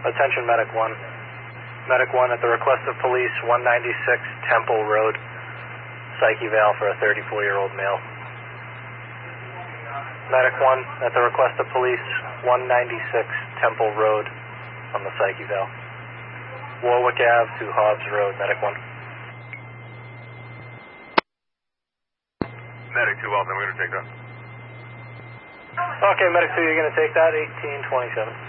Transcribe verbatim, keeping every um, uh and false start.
Attention Medic one. Medic one at the request of police, one ninety-six Temple Road, psych eval for a thirty-four-year-old male. Medic one at the request of police, one ninety-six Temple Road on the psych eval. Warwick Avenue to Hobbs Road, Medic one. Medic two, well, then we're going to take that. Okay, Medic two, you're going to take that, eighteen twenty-seven.